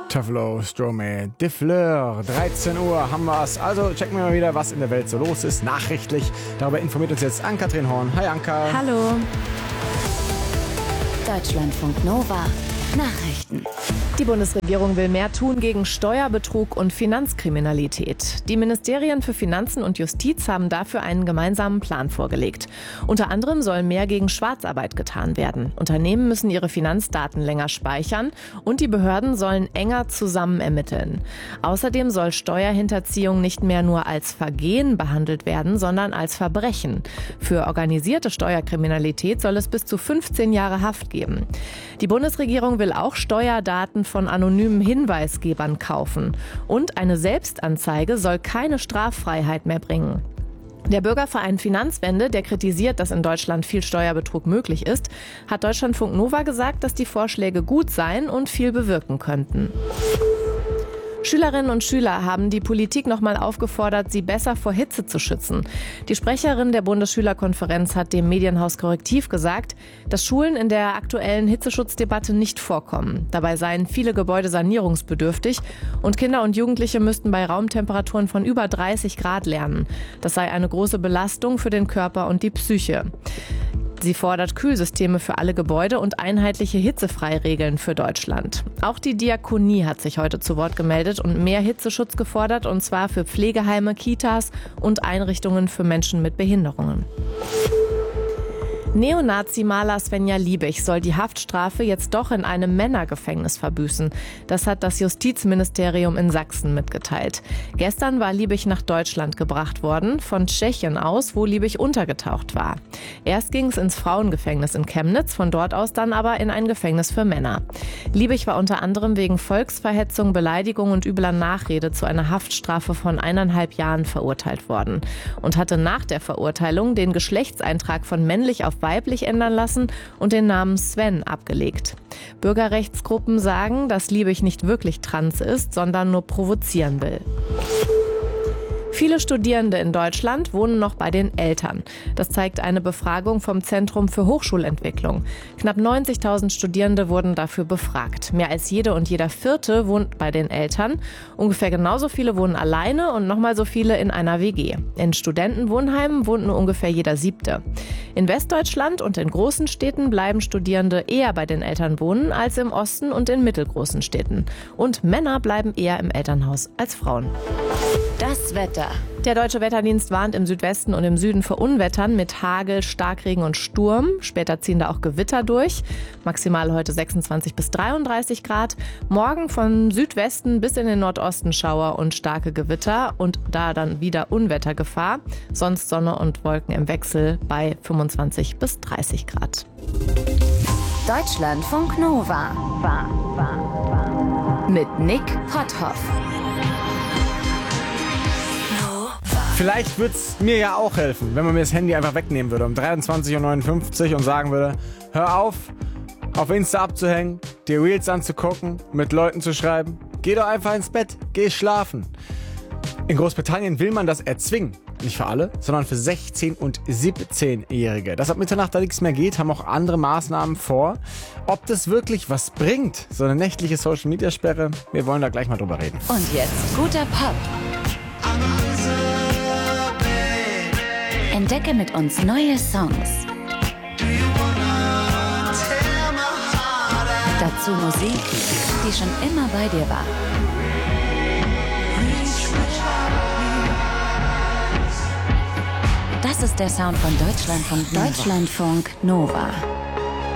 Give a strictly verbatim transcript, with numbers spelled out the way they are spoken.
Taflo, Stromae, De Fleur, dreizehn Uhr haben wir es. Also checken wir mal wieder, was in der Welt so los ist, nachrichtlich. Darüber informiert uns jetzt Ann-Kathrin Horn. Hi Anka. Hallo. Deutschlandfunk Nova. Nachrichten. Die Bundesregierung will mehr tun gegen Steuerbetrug und Finanzkriminalität. Die Ministerien für Finanzen und Justiz haben dafür einen gemeinsamen Plan vorgelegt. Unter anderem soll mehr gegen Schwarzarbeit getan werden. Unternehmen müssen ihre Finanzdaten länger speichern und die Behörden sollen enger zusammen ermitteln. Außerdem soll Steuerhinterziehung nicht mehr nur als Vergehen behandelt werden, sondern als Verbrechen. Für organisierte Steuerkriminalität soll es bis zu fünfzehn Jahre Haft geben. Die Bundesregierung will auch Steuerdaten von anonymen Hinweisgebern kaufen. Und eine Selbstanzeige soll keine Straffreiheit mehr bringen. Der Bürgerverein Finanzwende, der kritisiert, dass in Deutschland viel Steuerbetrug möglich ist, hat Deutschlandfunk Nova gesagt, dass die Vorschläge gut seien und viel bewirken könnten. Schülerinnen und Schüler haben die Politik noch mal aufgefordert, sie besser vor Hitze zu schützen. Die Sprecherin der Bundesschülerkonferenz hat dem Medienhaus Korrektiv gesagt, dass Schulen in der aktuellen Hitzeschutzdebatte nicht vorkommen. Dabei seien viele Gebäude sanierungsbedürftig und Kinder und Jugendliche müssten bei Raumtemperaturen von über dreißig Grad lernen. Das sei eine große Belastung für den Körper und die Psyche. Sie fordert Kühlsysteme für alle Gebäude und einheitliche Hitzefreiregeln für Deutschland. Auch die Diakonie hat sich heute zu Wort gemeldet und mehr Hitzeschutz gefordert, und zwar für Pflegeheime, Kitas und Einrichtungen für Menschen mit Behinderungen. Neonazi-Maler Svenja Liebig soll die Haftstrafe jetzt doch in einem Männergefängnis verbüßen. Das hat das Justizministerium in Sachsen mitgeteilt. Gestern war Liebig nach Deutschland gebracht worden, von Tschechien aus, wo Liebig untergetaucht war. Erst ging es ins Frauengefängnis in Chemnitz, von dort aus dann aber in ein Gefängnis für Männer. Liebig war unter anderem wegen Volksverhetzung, Beleidigung und übler Nachrede zu einer Haftstrafe von eineinhalb Jahren verurteilt worden und hatte nach der Verurteilung den Geschlechtseintrag von männlich auf weiblich ändern lassen und den Namen Sven abgelegt. Bürgerrechtsgruppen sagen, dass Liebig nicht wirklich trans ist, sondern nur provozieren will. Viele Studierende in Deutschland wohnen noch bei den Eltern. Das zeigt eine Befragung vom Zentrum für Hochschulentwicklung. Knapp neunzigtausend Studierende wurden dafür befragt. Mehr als jede und jeder Vierte wohnt bei den Eltern. Ungefähr genauso viele wohnen alleine und nochmal so viele in einer W G. In Studentenwohnheimen wohnt nur ungefähr jeder Siebte. In Westdeutschland und in großen Städten bleiben Studierende eher bei den Eltern wohnen als im Osten und in mittelgroßen Städten. Und Männer bleiben eher im Elternhaus als Frauen. Das Wetter. Der Deutsche Wetterdienst warnt im Südwesten und im Süden vor Unwettern mit Hagel, Starkregen und Sturm. Später ziehen da auch Gewitter durch. Maximal heute sechsundzwanzig bis dreiunddreißig Grad. Morgen von Südwesten bis in den Nordosten Schauer und starke Gewitter und da dann wieder Unwettergefahr. Sonst Sonne und Wolken im Wechsel bei fünfundzwanzig bis dreißig Grad. Deutschlandfunk Nova. War, war, war. Mit Nick Potthoff. Vielleicht würde es mir ja auch helfen, wenn man mir das Handy einfach wegnehmen würde um dreiundzwanzig Uhr neunundfünfzig und sagen würde, hör auf, auf Insta abzuhängen, dir Reels anzugucken, mit Leuten zu schreiben. Geh doch einfach ins Bett, geh schlafen. In Großbritannien will man das erzwingen. Nicht für alle, sondern für sechzehn- und siebzehnjährige. Dass ab Mitternacht da nichts mehr geht, haben auch andere Maßnahmen vor. Ob das wirklich was bringt, so eine nächtliche Social-Media-Sperre, wir wollen da gleich mal drüber reden. Und jetzt guter Pop. Entdecke mit uns neue Songs. Dazu Musik, die schon immer bei dir war. Das ist der Sound von Deutschlandfunk Nova. Deutschlandfunk Nova.